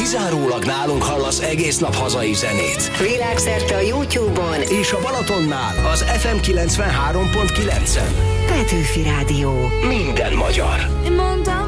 kizárólag nálunk hallasz egész nap hazai zenét. Világszerte a YouTube-on és a Balatonnál az FM 93.9-en. Petőfi Rádió. Minden magyar. Én mondtam